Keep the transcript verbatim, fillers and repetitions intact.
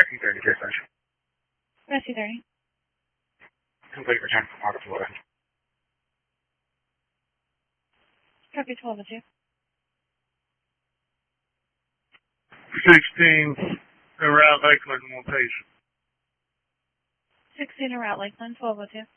Rescue thirty, clear search. Rescue thirty. Complete return for Park Florida. Copy twelve oh two. sixteen, around Lakeland, one patient. sixteen around Lakeland, twelve oh two.